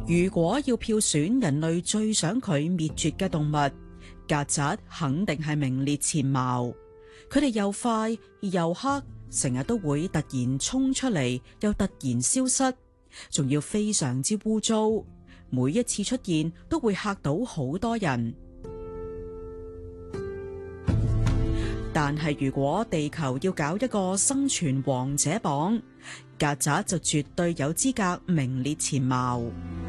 如果要票選人類最想佢滅絕嘅動物，曱甴肯定係名列前茅。佢哋又快又黑，成日都會突然衝出嚟，又突然消失，仲要非常之污糟。每一次出現都會嚇到好多人。但係如果地球要搞一個生存王者榜，曱甴就絕對有資格名列前茅。